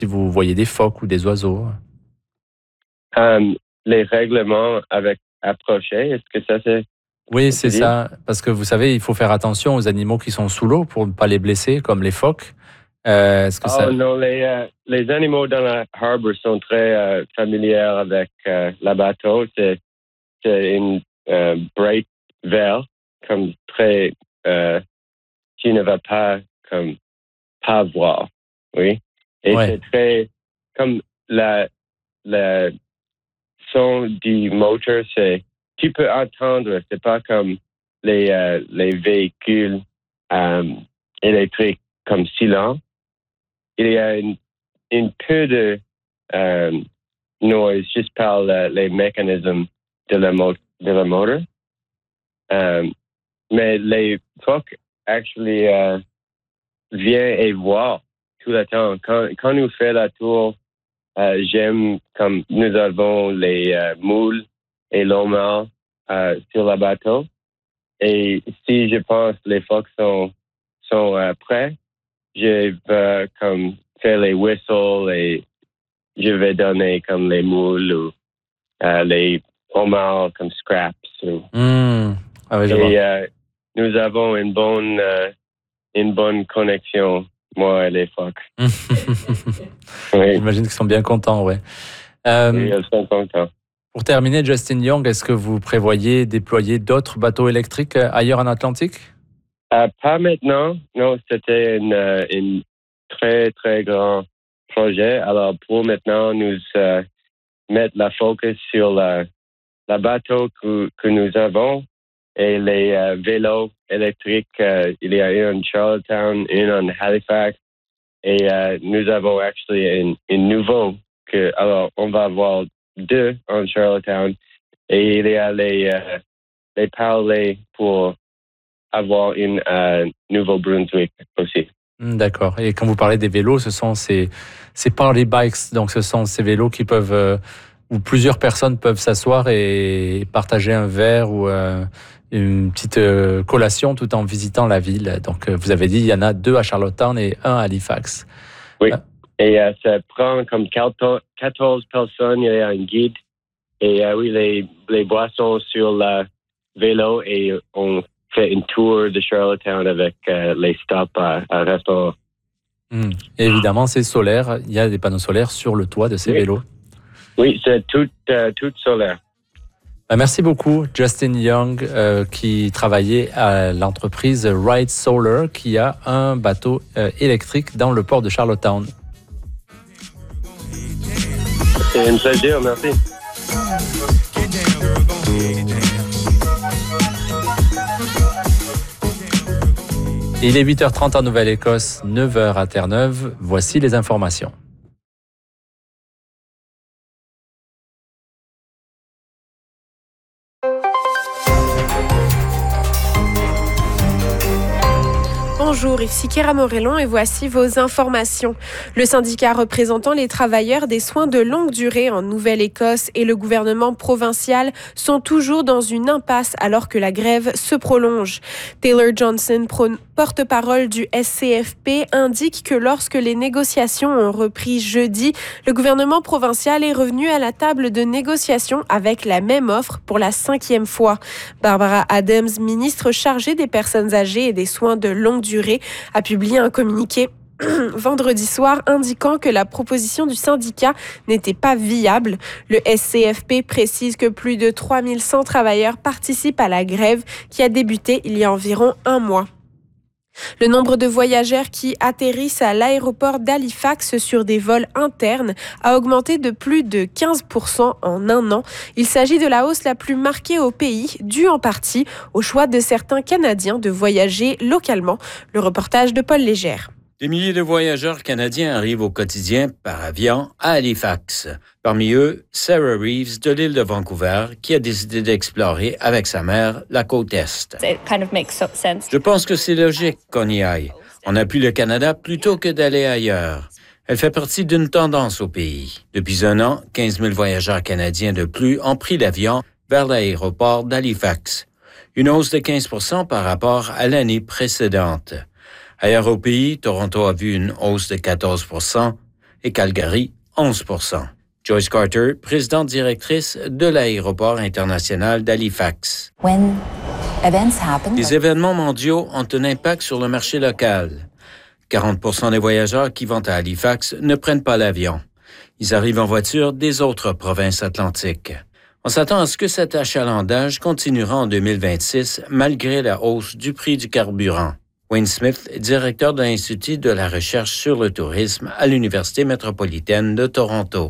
si vous voyez des phoques ou des oiseaux. Les règlements avec approcher, est-ce que ça c'est... Oui, c'est ça. Parce que vous savez, il faut faire attention aux animaux qui sont sous l'eau pour ne pas les blesser, comme les phoques. Est-ce que non, les animaux dans la harbor sont très familiers avec la bateau. C'est une bright vert, comme très... qui ne va pas comme pas voir, oui. Et Ouais. c'est très... Comme la son du moteur, c'est... Tu peux entendre, c'est pas comme les véhicules électriques comme silence. Il y a une peu de noise juste par les mécanismes de la moteur. Mais les phoques, actually, viennent et voient tout le temps. Quand nous faisons la tour, j'aime comme nous avons les moules et l'homard sur le bateau. Et si je pense que les phoques sont prêts, je vais comme faire les whistles et je vais donner comme les moules ou les homards comme scraps. Ah oui, je vois. Et nous avons une bonne connexion, moi et les phoques. Oui. J'imagine qu'ils sont bien contents, ouais. Oui, ils sont contents. Pour terminer, Justin Young, est-ce que vous prévoyez déployer d'autres bateaux électriques ailleurs en Atlantique? Pas maintenant. Non, c'était une très, très grand projet. Alors, pour maintenant, nous mettre la focus sur la bateau que nous avons et les vélos électriques. Il y a une en Charlottetown, une en Halifax. Et nous avons actually une nouveau alors, on va avoir 2 en Charlottetown. Et il y a les parlers pour avoir une Nouveau-Brunswick aussi. D'accord. Et quand vous parlez des vélos, ce sont ces parley bikes. Donc, ce sont ces vélos qui peuvent, où plusieurs personnes peuvent s'asseoir et partager un verre ou une petite collation tout en visitant la ville. Donc, vous avez dit, il y en a 2 à Charlottetown et 1 à Halifax. Oui. Et ça prend comme 14 personnes. Il y a un guide. Et oui, les boissons sur le vélo et on fait une tour de Charlottetown avec les stops à restaurant. Et évidemment, c'est solaire. Il y a des panneaux solaires sur le toit de ces vélos. Oui, c'est tout solaire. Merci beaucoup, Justin Young, qui travaillait à l'entreprise Ride Solar, qui a un bateau électrique dans le port de Charlottetown. C'est un plaisir, merci. Il est 8h30 en Nouvelle-Écosse, 9h à Terre-Neuve. Voici les informations. Bonjour, ici Kéra Morellon et voici vos informations. Le syndicat représentant les travailleurs des soins de longue durée en Nouvelle-Écosse et le gouvernement provincial sont toujours dans une impasse alors que la grève se prolonge. Taylor Johnson, porte-parole du SCFP, indique que lorsque les négociations ont repris jeudi, le gouvernement provincial est revenu à la table de négociation avec la même offre pour la 5e fois. Barbara Adams, ministre chargée des personnes âgées et des soins de longue durée, a publié un communiqué vendredi soir indiquant que la proposition du syndicat n'était pas viable. Le SCFP précise que plus de 3100 travailleurs participent à la grève qui a débuté il y a environ un mois. Le nombre de voyageurs qui atterrissent à l'aéroport d'Halifax sur des vols internes a augmenté de plus de 15% en un an. Il s'agit de la hausse la plus marquée au pays, due en partie au choix de certains Canadiens de voyager localement. Le reportage de Paul Légère. Des milliers de voyageurs canadiens arrivent au quotidien par avion à Halifax. Parmi eux, Sarah Reeves de l'île de Vancouver qui a décidé d'explorer avec sa mère la côte Est. Je pense que c'est logique qu'on y aille. On appuie le Canada plutôt que d'aller ailleurs. Elle fait partie d'une tendance au pays. Depuis un an, 15 000 voyageurs canadiens de plus ont pris l'avion vers l'aéroport d'Halifax. Une hausse de 15% par rapport à l'année précédente. Ailleurs au pays, Toronto a vu une hausse de 14%, et Calgary, 11 %. Joyce Carter, présidente directrice de l'aéroport international d'Halifax. Les événements mondiaux ont un impact sur le marché local. 40 % des voyageurs qui vont à Halifax ne prennent pas l'avion. Ils arrivent en voiture des autres provinces atlantiques. On s'attend à ce que cet achalandage continuera en 2026 malgré la hausse du prix du carburant. Wayne Smith, directeur de l'Institut de la recherche sur le tourisme à l'Université métropolitaine de Toronto.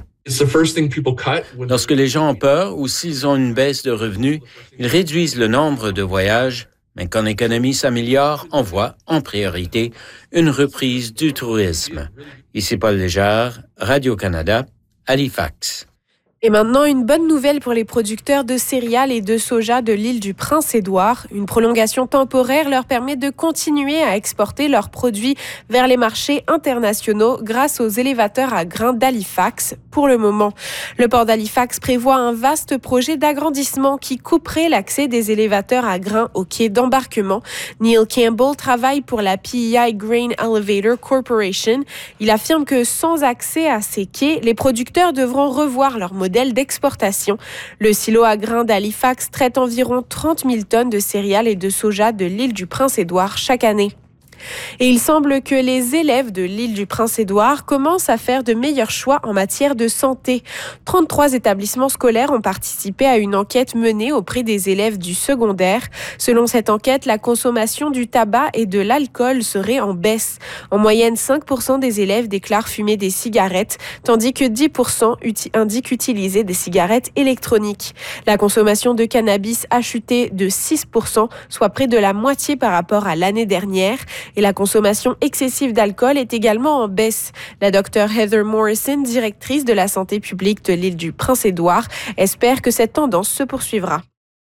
Lorsque les gens ont peur ou s'ils ont une baisse de revenus, ils réduisent le nombre de voyages, mais quand l'économie s'améliore, on voit, en priorité, une reprise du tourisme. Ici Paul Léger, Radio-Canada, Halifax. Et maintenant, une bonne nouvelle pour les producteurs de céréales et de soja de l'île du Prince-Édouard. Une prolongation temporaire leur permet de continuer à exporter leurs produits vers les marchés internationaux grâce aux élévateurs à grains d'Halifax. Pour le moment, le port d'Halifax prévoit un vaste projet d'agrandissement qui couperait l'accès des élévateurs à grains au quai d'embarquement. Neil Campbell travaille pour la PEI Grain Elevator Corporation. Il affirme que sans accès à ces quais, les producteurs devront revoir leur modèle d'exportation. Le silo à grains d'Halifax traite environ 30 000 tonnes de céréales et de soja de l'île du Prince-Édouard chaque année. Et il semble que les élèves de l'île du Prince-Édouard commencent à faire de meilleurs choix en matière de santé. 33 établissements scolaires ont participé à une enquête menée auprès des élèves du secondaire. Selon cette enquête, la consommation du tabac et de l'alcool serait en baisse. En moyenne, 5% des élèves déclarent fumer des cigarettes, tandis que 10% indiquent utiliser des cigarettes électroniques. La consommation de cannabis a chuté de 6%, soit près de la moitié par rapport à l'année dernière. Et la consommation excessive d'alcool est également en baisse. La docteure Heather Morrison, directrice de la santé publique de l'île du Prince-Édouard, espère que cette tendance se poursuivra.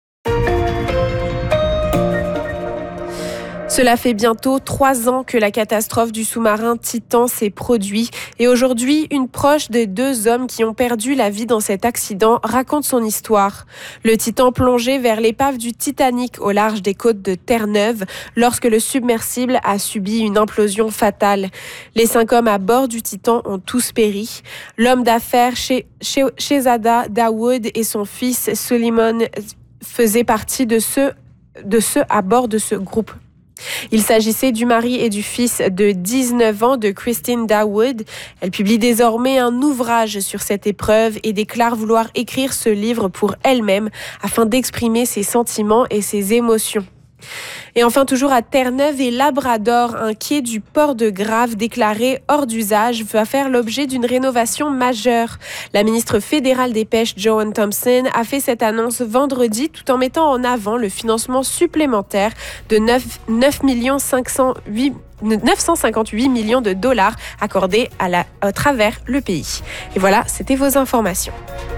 Cela fait bientôt 3 ans que la catastrophe du sous-marin Titan s'est produite et aujourd'hui, une proche des 2 hommes qui ont perdu la vie dans cet accident raconte son histoire. Le Titan plongeait vers l'épave du Titanic au large des côtes de Terre-Neuve lorsque le submersible a subi une implosion fatale. Les 5 hommes à bord du Titan ont tous péri. L'homme d'affaires Shehzada Dawood et son fils Suleiman faisaient partie de ceux à bord de ce groupe. Il s'agissait du mari et du fils de 19 ans de Christine Dawood. Elle publie désormais un ouvrage sur cette épreuve et déclare vouloir écrire ce livre pour elle-même afin d'exprimer ses sentiments et ses émotions. Et enfin, toujours à Terre-Neuve et Labrador, un quai du port de Grave déclaré hors d'usage va faire l'objet d'une rénovation majeure. La ministre fédérale des Pêches, Joanne Thompson, a fait cette annonce vendredi tout en mettant en avant le financement supplémentaire de 958 millions de dollars accordés à travers le pays. Et voilà, c'était vos informations.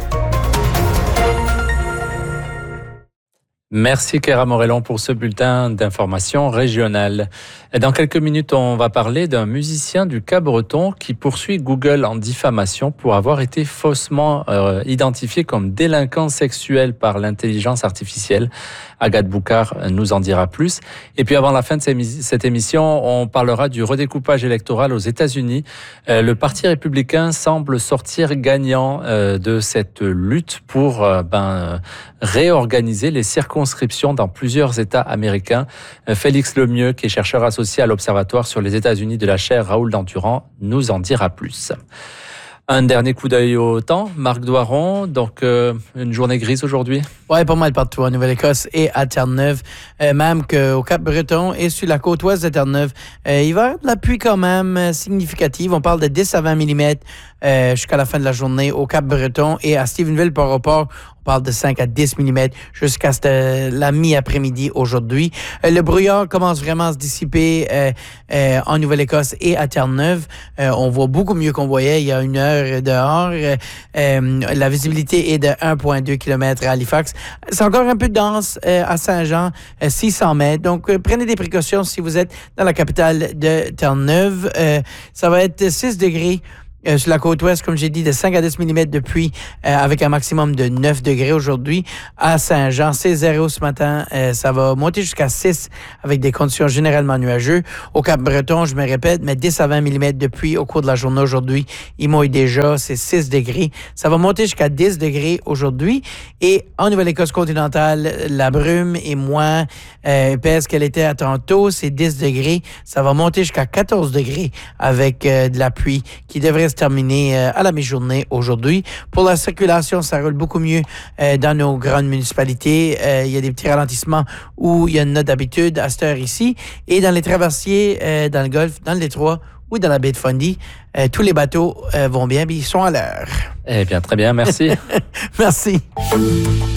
Merci Kéra Morellon pour ce bulletin d'information régionale. Dans quelques minutes, on va parler d'un musicien du Cap-Breton qui poursuit Google en diffamation pour avoir été faussement identifié comme délinquant sexuel par l'intelligence artificielle. Agathe Boucard nous en dira plus. Et puis avant la fin de cette émission, on parlera du redécoupage électoral aux États-Unis. Le Parti républicain semble sortir gagnant de cette lutte pour réorganiser les circonscriptions dans plusieurs États américains. Félix Lemieux, qui est chercheur associé à l'Observatoire sur les États-Unis de la chaire Raoul Dandurand, nous en dira plus. Un dernier coup d'œil au temps, Marc Doiron, donc une journée grise aujourd'hui? Oui, pas mal partout en Nouvelle-Écosse et à Terre-Neuve, même qu'au Cap-Breton et sur la côte ouest de Terre-Neuve. Il va y avoir de la pluie quand même significative, on parle de 10 à 20 mm jusqu'à la fin de la journée au Cap-Breton et à Stephenville-Port-au-Port, on parle de 5 à 10 mm jusqu'à la mi-après-midi aujourd'hui. Le brouillard commence vraiment à se dissiper en Nouvelle-Écosse et à Terre-Neuve. On voit beaucoup mieux qu'on voyait il y a une heure dehors. La visibilité est de 1,2 km à Halifax. C'est encore un peu dense à Saint-Jean, 600 mètres. Donc, prenez des précautions si vous êtes dans la capitale de Terre-Neuve. Ça va être 6 degrés Sur la côte ouest, comme j'ai dit, de 5 à 10 mm de pluie avec un maximum de 9 degrés aujourd'hui. À Saint-Jean, c'est 0 ce matin. Ça va monter jusqu'à 6 avec des conditions généralement nuageuses. Au Cap-Breton, je me répète, mais 10 à 20 mm de pluie au cours de la journée aujourd'hui. Il mouille déjà, c'est 6 degrés. Ça va monter jusqu'à 10 degrés aujourd'hui. Et en Nouvelle-Écosse continentale, la brume est moins épaisse qu'elle était à tantôt. C'est 10 degrés. Ça va monter jusqu'à 14 degrés avec de la pluie qui devrait se terminer à la mi-journée aujourd'hui. Pour la circulation, ça roule beaucoup mieux dans nos grandes municipalités. Il y a des petits ralentissements où il y a une note d'habitude à cette heure ici. Et dans les traversiers, dans le Golfe, dans le Détroit ou dans la baie de Fundy, tous les bateaux vont bien, mais ils sont à l'heure. Eh bien, très bien, merci. Merci.